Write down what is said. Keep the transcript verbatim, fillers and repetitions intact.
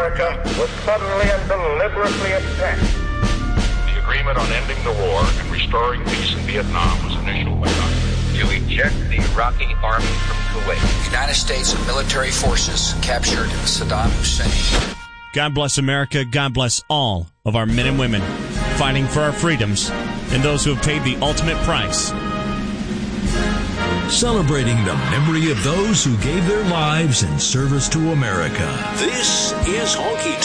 America was suddenly and deliberately attacked. The agreement on ending the war and restoring peace in Vietnam was initialed by Congress. To eject the Iraqi army from Kuwait. The United States military forces captured Saddam Hussein. God bless America. God bless all of our men and women fighting for our freedoms and those who have paid the ultimate price. Celebrating the memory of those who gave their lives in service to America. This is Honky Tonk.